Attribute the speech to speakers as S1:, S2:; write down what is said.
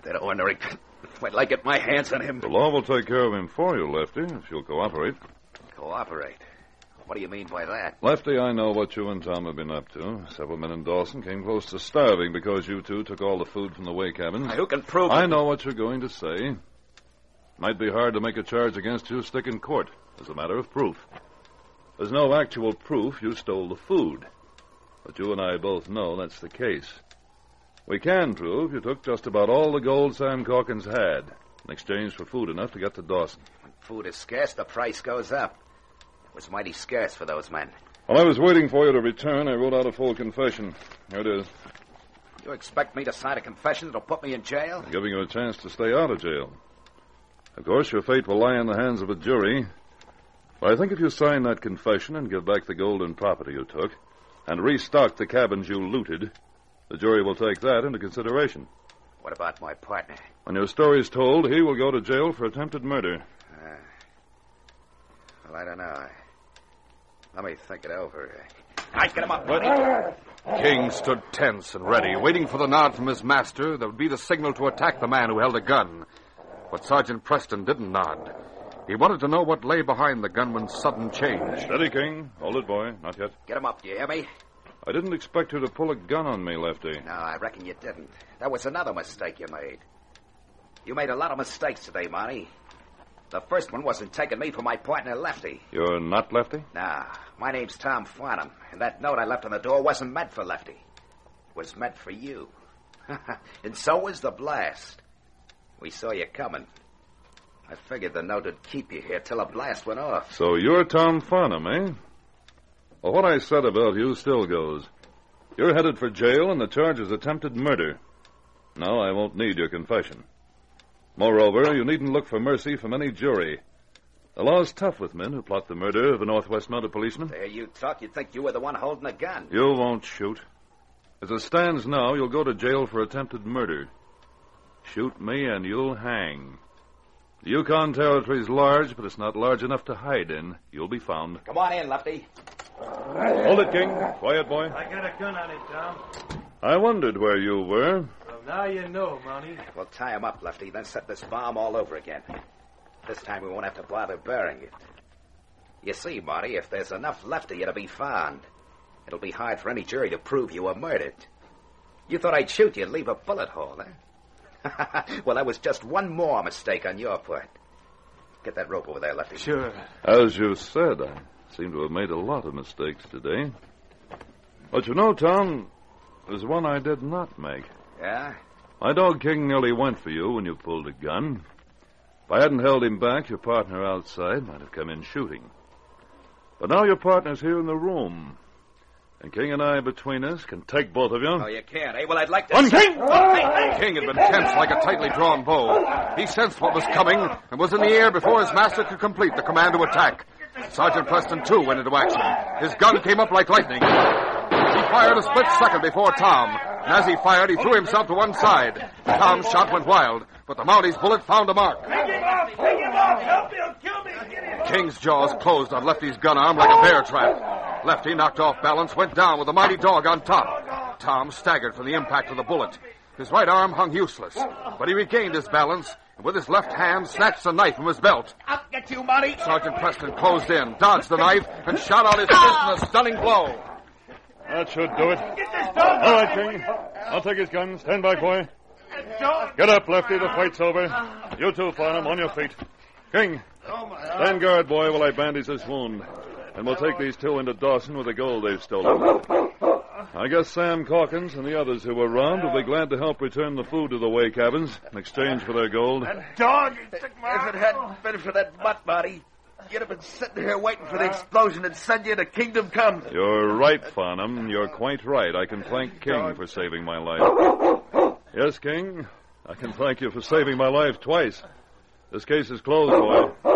S1: That ornery... Wait till I get my hands on him.
S2: The law will take care of him for you, Lefty, if you'll cooperate.
S1: Cooperate? What do you mean by that?
S2: Lefty, I know what you and Tom have been up to. Several men in Dawson came close to starving because you two took all the food from the way cabins.
S1: Who can prove it?
S2: I know what you're going to say. Might be hard to make a charge against you stick in court as a matter of proof. There's no actual proof you stole the food. But you and I both know that's the case. We can prove you took just about all the gold Sam Calkins had in exchange for food enough to get to Dawson.
S1: When food is scarce, the price goes up. It was mighty scarce for those men.
S2: While I was waiting for you to return, I wrote out a full confession. Here it is.
S1: You expect me to sign a confession that'll put me in jail?
S2: I'm giving you a chance to stay out of jail. Of course, your fate will lie in the hands of a jury. But I think if you sign that confession and give back the gold and property you took, and restock the cabins you looted, the jury will take that into consideration.
S1: What about my partner?
S2: When your story's told, he will go to jail for attempted murder.
S1: Well, I don't know. Let me think it over. Get him up, buddy.
S3: King stood tense and ready, waiting for the nod from his master that would be the signal to attack the man who held a gun. But Sergeant Preston didn't nod. He wanted to know what lay behind the gunman's sudden change.
S2: Steady, King. Hold it, boy. Not yet.
S1: Get him up, do you hear me?
S2: I didn't expect you to pull a gun on me, Lefty.
S1: No, I reckon you didn't. That was another mistake you made. You made a lot of mistakes today, Monty. The first one wasn't taking me for my partner, Lefty.
S2: You're not Lefty?
S1: Nah, my name's Tom Farnham, and that note I left on the door wasn't meant for Lefty. It was meant for you. And so was the blast. We saw you coming. I figured the note would keep you here till the blast went off.
S2: So you're Tom Farnham, eh? Well, what I said about you still goes. You're headed for jail, and the charge is attempted murder. No, I won't need your confession. Moreover, you needn't look for mercy from any jury. The law's tough with men who plot the murder of a Northwest Mounted policeman.
S1: There you talk. You'd think you were the one holding the gun.
S2: You won't shoot. As it stands now, you'll go to jail for attempted murder. Shoot me and you'll hang. The Yukon Territory's large, but it's not large enough to hide in. You'll be found.
S1: Come on in, Lefty.
S2: Hold it, King. Quiet, boy.
S4: I got a gun on it, Tom.
S2: I wondered where you were.
S4: Well, now you know, Monty.
S1: We'll tie him up, Lefty, then set this bomb all over again. This time we won't have to bother burying it. You see, Marty, if there's enough left of you to be found, it'll be hard for any jury to prove you were murdered. You thought I'd shoot you and leave a bullet hole, huh? Well, that was just one more mistake on your part. Get that rope over there, Lefty.
S4: Sure.
S2: As you said, I seem to have made a lot of mistakes today. But you know, Tom, there's one I did not make.
S1: Yeah?
S2: My dog King nearly went for you when you pulled a gun. If I hadn't held him back, your partner outside might have come in shooting. But now your partner's here in the room. And King and I, between us, can take both of you.
S1: Oh, you can't, eh? Well, I'd like to...
S2: On, King!
S3: King had been tense like a tightly drawn bow. He sensed what was coming and was in the air before his master could complete the command to attack. Sergeant Preston, too, went into action. His gun came up like lightning. He fired a split second before Tom. And as he fired, he threw himself to one side. Tom's shot went wild, but the Mounty's bullet found a mark.
S4: Take him off! Take him off! Help him! Kill me! Get him!
S3: King's jaws closed on Lefty's gun arm like a bear trap. Lefty, knocked off balance, went down with the mighty dog on top. Tom staggered from the impact of the bullet. His right arm hung useless, but he regained his balance and with his left hand snatched a knife from his belt.
S1: I'll get you, Monty.
S3: Sergeant Preston closed in, dodged the knife, and shot out his fist in a stunning blow.
S2: That should do it.
S4: Get this dog!
S2: All right, King. I'll take his gun. Stand back, boy.
S4: Dog!
S2: Get up, Lefty. The fight's over. You too, Farnham, on your feet. King, stand guard, boy, while I bandage this wound. And we'll take these two into Dawson with the gold they've stolen. I guess Sam Calkins and the others who were robbed will be glad to help return the food to the way cabins in exchange for their gold.
S4: That dog! He took my
S5: If it hadn't been for that butt, Marty, you'd have been sitting here waiting for the explosion and send you to Kingdom Come.
S2: You're right, Farnham. You're quite right. I can thank King for saving my life. Yes, King. I can thank you for saving my life twice. This case is closed, boy.